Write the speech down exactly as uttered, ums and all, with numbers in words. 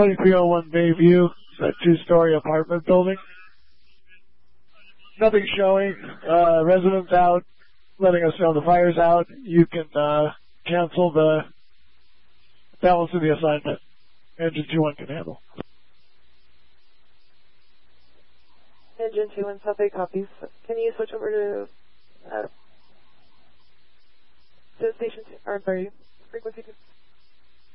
twenty-three oh one Bayview. It's a two-story apartment building. Nothing showing. Uh, residents out, letting us know the fire's out. You can uh, cancel the balance of the assignment. Engine two one can handle. Engine two one South Bay copies. Can you switch over to uh, to station two, or sorry, frequency two?